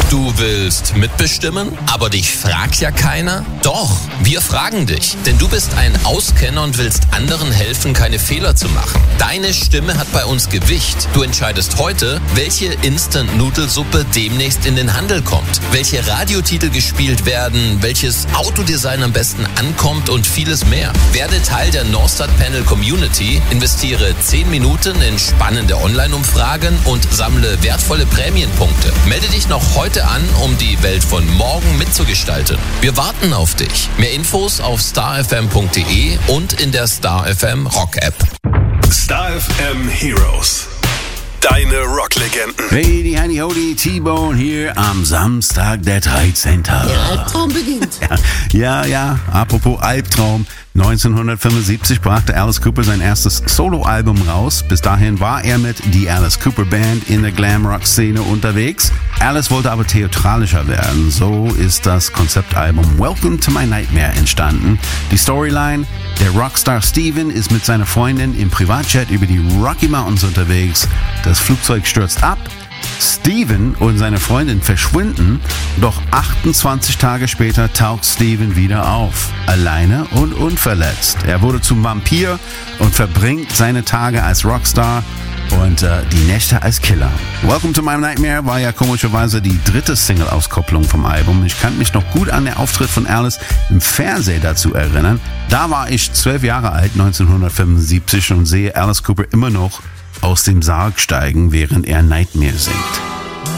Du willst mitbestimmen, aber dich fragt ja keiner? Doch, wir fragen dich, denn du bist ein Auskenner und willst anderen helfen, keine Fehler zu machen. Deine Stimme hat bei uns Gewicht. Du entscheidest heute, welche Instant-Nudelsuppe demnächst in den Handel kommt, welche Radiotitel gespielt werden, welches Autodesign am besten ankommt und vieles mehr. Werde Teil der Norstat Panel Community, investiere 10 Minuten in spannende Online-Umfragen und sammle wertvolle Prämienpunkte. Melde dich noch heute an, um die Welt von morgen mitzugestalten. Wir warten auf dich. Mehr Infos auf starfm.de und in der Star FM Rock App. Star FM Heroes. Deine Rocklegenden. Hey, Heidi Hodi, T-Bone hier am Samstag, der 13. Der Albtraum beginnt. Ja, apropos Albtraum. 1975 brachte Alice Cooper sein erstes Soloalbum raus. Bis dahin war er mit die Alice Cooper Band in der Glamrock-Szene unterwegs. Alice wollte aber theatralischer werden. So ist das Konzeptalbum Welcome to My Nightmare entstanden. Die Storyline: Der Rockstar Steven ist mit seiner Freundin im Privatjet über die Rocky Mountains unterwegs. Das Flugzeug stürzt ab. Steven und seine Freundin verschwinden, doch 28 Tage später taucht Steven wieder auf, alleine und unverletzt. Er wurde zum Vampir und verbringt seine Tage als Rockstar und die Nächte als Killer. Welcome to My Nightmare war ja komischerweise die dritte Single-Auskopplung vom Album. Ich kann mich noch gut an den Auftritt von Alice im Fernsehen dazu erinnern. Da war ich 12 Jahre alt, 1975, und sehe Alice Cooper immer noch aus dem Sarg steigen, während er Nightmare singt.